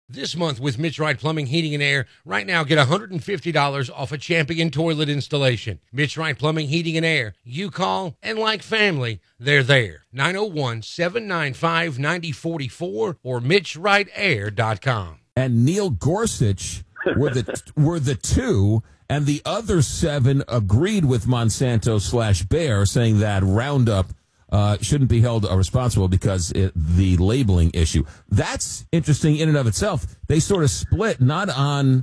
This month with Mitch Wright Plumbing, Heating, and Air. Right now, get $150 off a Champion toilet installation. Mitch Wright Plumbing, Heating, and Air. You call, and like family, they're there. 901-795-9044 or MitchWrightAir.com. And Neil Gorsuch were the two, and the other seven agreed with Monsanto/Bayer, saying that Roundup shouldn't be held responsible because the labeling issue. That's interesting in and of itself. They sort of split, not on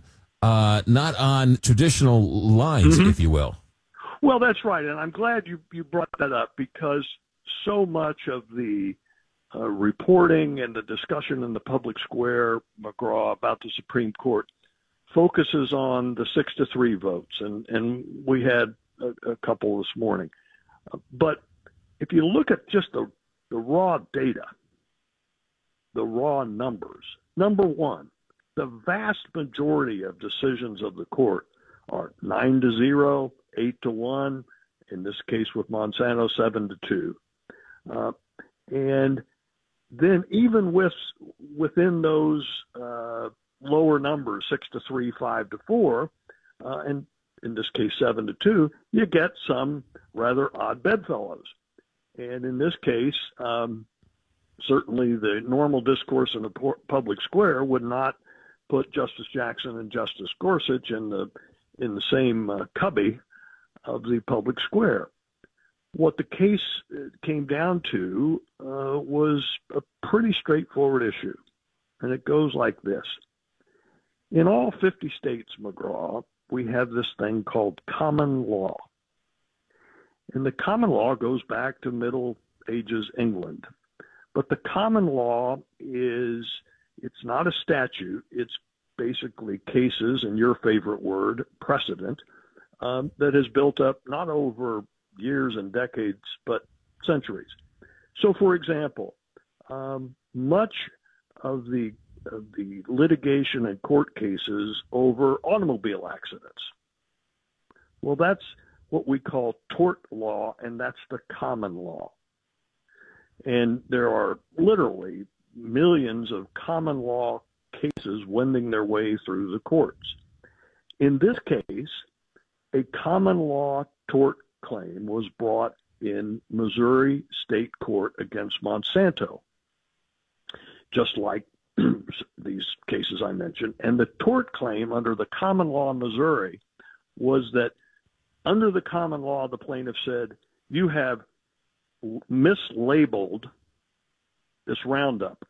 traditional lines, if you will. Well, that's right, and I'm glad you brought that up, because so much of the reporting and the discussion in the public square, McGraw, about the Supreme Court focuses on the 6-3 votes, and we had a couple this morning. But if you look at just the raw data, the raw numbers, number one, the vast majority of decisions of the court are 9-0, 8-1, in this case with Monsanto, 7-2. And then even within those lower numbers, 6-3, 5-4, and in this case 7-2, you get some rather odd bedfellows. And in this case, certainly the normal discourse in the public square would not put Justice Jackson and Justice Gorsuch in the same cubby of the public square. What the case came down to was a pretty straightforward issue, and it goes like this. In all 50 states, McGraw, we have this thing called common law. And the common law goes back to Middle Ages England. But the common law it's not a statute. It's basically cases, and your favorite word, precedent, that has built up not over years and decades, but centuries. So, for example, much of the litigation and court cases over automobile accidents, well, that's what we call tort law, and that's the common law. And there are literally millions of common law cases wending their way through the courts. In this case, a common law tort claim was brought in Missouri State Court against Monsanto, just like these cases I mentioned. And the tort claim under the common law in Missouri was that under the common law, the plaintiff said, you have mislabeled this Roundup.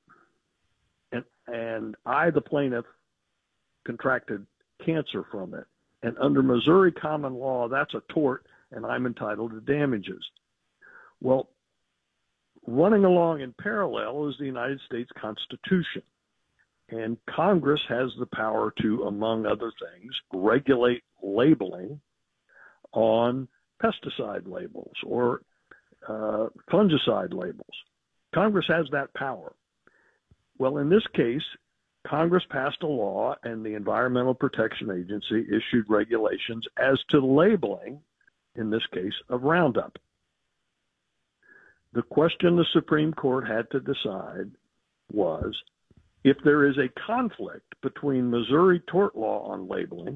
And I, the plaintiff, contracted cancer from it. And under Missouri common law, that's a tort, and I'm entitled to damages. Well, running along in parallel is the United States Constitution. And Congress has the power to, among other things, regulate labeling on pesticide labels or fungicide labels. Congress has that power. Well, in this case, Congress passed a law and the Environmental Protection Agency issued regulations as to labeling, in this case, of Roundup. The question the Supreme Court had to decide was, if there is a conflict between Missouri tort law on labeling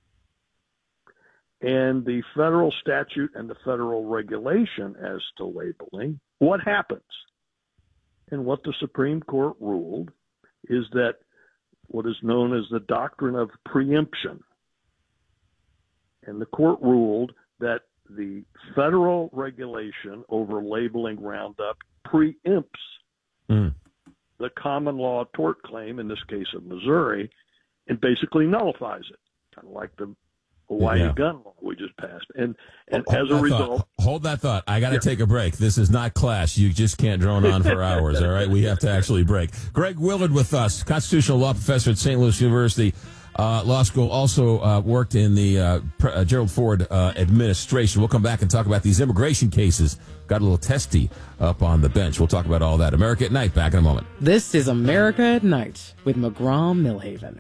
and the federal statute and the federal regulation as to labeling, what happens? And what the Supreme Court ruled is that what is known as the doctrine of preemption. And the court ruled that the federal regulation over labeling Roundup preempts the common law tort claim, in this case of Missouri, and basically nullifies it, kind of like the Hawaii gun law we just passed. And as a result... Hold that thought. I got to take a break. This is not class. You just can't drone on for hours, all right? We have to actually break. Greg Willard with us, constitutional law professor at St. Louis University Law School, also worked in the Gerald Ford administration. We'll come back and talk about these immigration cases. Got a little testy up on the bench. We'll talk about all that. America at Night, back in a moment. This is America at Night with McGraw-Milhaven.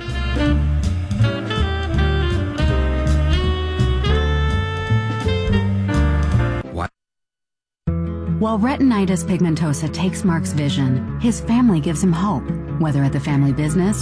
While retinitis pigmentosa takes Mark's vision, his family gives him hope. Whether at the family business